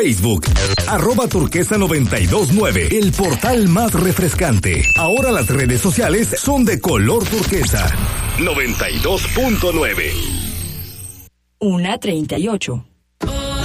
Facebook. @turquesa929, el portal más refrescante. Ahora las redes sociales son de color turquesa. 92.9. 1:38.